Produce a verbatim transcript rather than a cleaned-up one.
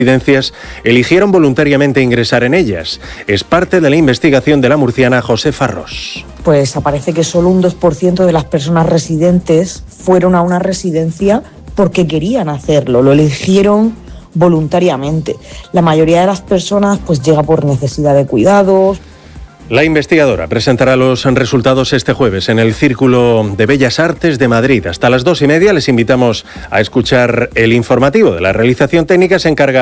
residencias eligieron voluntariamente ingresar en ellas. Es parte de la investigación de la murciana Josefa Ros. Pues aparece que solo un dos por ciento de las personas residentes fueron a una residencia porque querían hacerlo, lo eligieron voluntariamente. La mayoría de las personas pues llega por necesidad de cuidados. La investigadora presentará los resultados este jueves en el Círculo de Bellas Artes de Madrid. Hasta las dos y media les invitamos a escuchar el informativo. De la realización técnica se encarga